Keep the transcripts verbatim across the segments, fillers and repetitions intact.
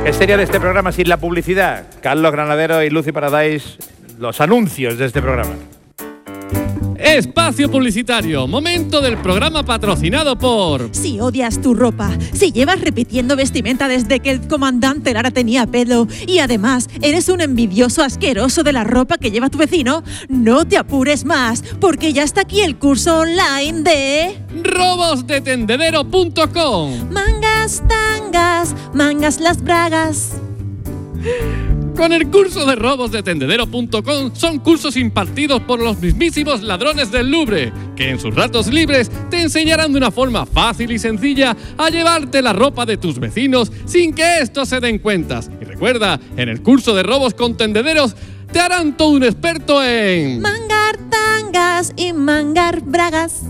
¿Qué sería de este programa sin la publicidad? Carlos Granadero y Lucy Paradise, los anuncios de este programa. Espacio publicitario, momento del programa patrocinado por... Si odias tu ropa, si llevas repitiendo vestimenta desde que el comandante Lara tenía pelo y además eres un envidioso asqueroso de la ropa que lleva tu vecino, no te apures más, porque ya está aquí el curso online de... robos de tendedero punto com. Mangas, tangas, mangas las bragas. Con el curso de robos de tendedero punto com son cursos impartidos por los mismísimos ladrones del Louvre, que en sus ratos libres te enseñarán de una forma fácil y sencilla a llevarte la ropa de tus vecinos sin que estos se den cuentas. Y recuerda, en el curso de robos con tendederos te harán todo un experto en... mangar tangas y mangar bragas.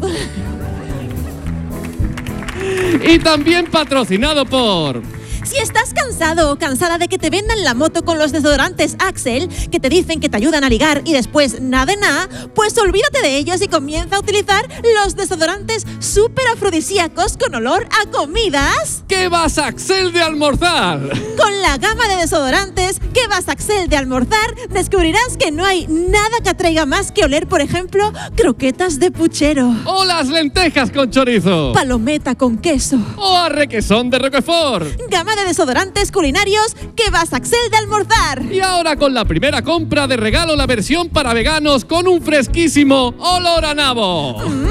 Y también patrocinado por... Si estás cansado o cansada de que te vendan la moto con los desodorantes Axel, que te dicen que te ayudan a ligar y después nada de nada, pues olvídate de ellos y comienza a utilizar los desodorantes súper afrodisíacos con olor a comidas. ¿Qué vas a Axel de almorzar? Con la gama de desodorantes ¿Qué vas a Axel de almorzar? Descubrirás que no hay nada que atraiga más que oler, por ejemplo, croquetas de puchero. O las lentejas con chorizo. Palometa con queso. O a requesón de Roquefort. Gama de desodorantes culinarios ¿Qué vas a Axel de almorzar? Y ahora con la primera compra de regalo la versión para veganos con un fresquísimo olor a nabo. Mm.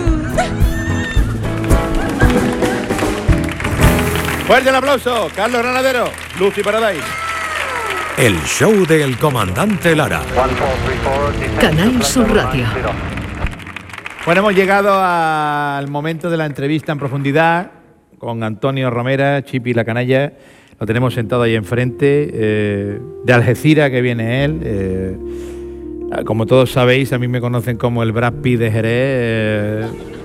Fuerte el aplauso, Carlos Granadero, Lucy Paradise. El show del comandante Lara. Canal Sur Radio. Bueno, hemos llegado al momento de la entrevista en profundidad con Antonio Romera, Chipi la canalla. Lo tenemos sentado ahí enfrente, eh, de Algeciras que viene él. Eh, como todos sabéis, a mí me conocen como el Brad Pitt de Jerez. Eh,